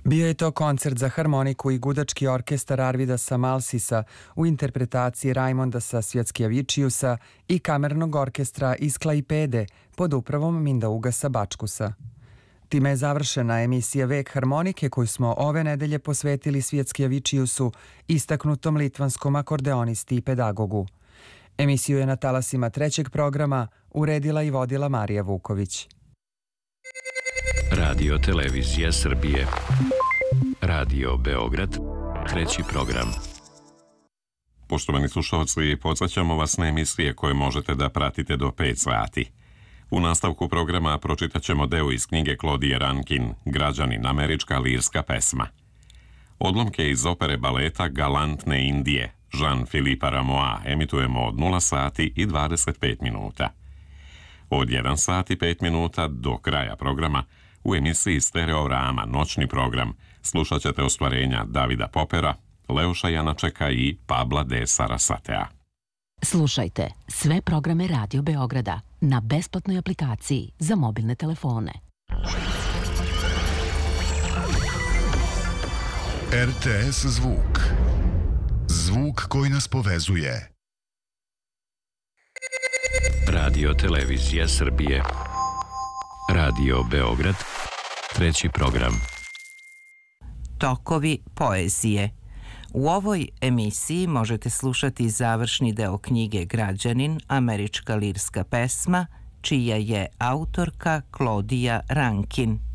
Bio je to koncert za harmoniku i gudački orkestar Arvida Samalsisa u interpretaciji Raimondasa Svjatkjevičiusa i kamernog orkestra iz Klaipede pod upravom Mindaugasa Bačkusa. Time je završena emisija Vek harmonike koju smo ove nedelje posvetili Svjatkjevičiusu, istaknutom litvanskom akordeonisti i pedagogu. Emisiju je na talasima trećeg programa uredila i vodila Marija Vuković. Radio Televizija Srbije. Radio Beograd, treći program. Poštovani slušalci, podsjećamo vas na emisije koje možete da pratite do 5 sati. U nastavku programa pročitat ćemo deo iz knjige Claudije Rankin, Građanin, američka lirska pesma. Odlomke iz opere baleta Galantne Indije, Jean-Philippe Rameau emitujemo od 0 sati i 25 minuta. Od 1 sat i 5 minuta do kraja programa u emisiji Stereorama, noćni program, slušat ćete ostvarenja Davida Popera, Leoša Janačeka i Pabla de Sarasatea. Slušajte sve programe Radio Beograda na besplatnoj aplikaciji za mobilne telefone. RTS zvuk. Zvuk koji nas povezuje. Radio Televizija Srbije. Radio Beograd, treći program. Tokovi poezije. U ovoj emisiji možete slušati završni deo knjige Građanin, američka lirska pesma, čija je autorka Claudija Rankin.